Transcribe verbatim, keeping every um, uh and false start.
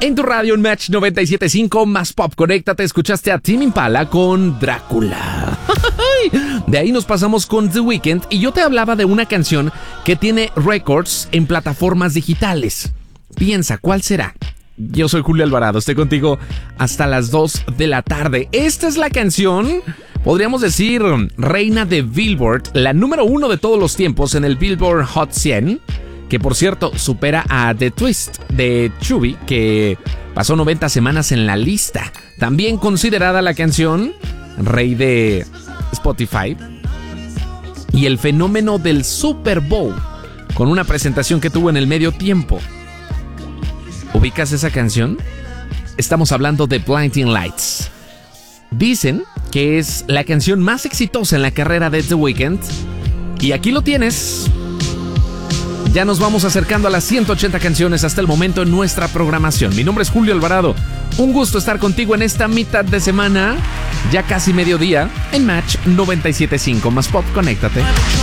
En tu radio, en Match noventa y siete punto cinco, más pop, conéctate, escuchaste a Tame Impala con Drácula. De ahí nos pasamos con The Weeknd y yo te hablaba de una canción que tiene récords en plataformas digitales. Piensa, ¿cuál será? Yo soy Julio Alvarado, estoy contigo hasta las dos de la tarde. Esta es la canción, podríamos decir, reina de Billboard, la número uno de todos los tiempos en el Billboard Hot cien. Que por cierto supera a The Twist de Chubby, que pasó noventa semanas en la lista. También considerada la canción rey de Spotify. Y el fenómeno del Super Bowl, con una presentación que tuvo en el medio tiempo. ¿Ubicas esa canción? Estamos hablando de Blinding Lights. Dicen que es la canción más exitosa en la carrera de The Weeknd. Y aquí lo tienes. Ya nos vamos acercando a las ciento ochenta canciones hasta el momento en nuestra programación. Mi nombre es Julio Alvarado. Un gusto estar contigo en esta mitad de semana, ya casi mediodía, en Match noventa y siete punto cinco. Más pop, conéctate.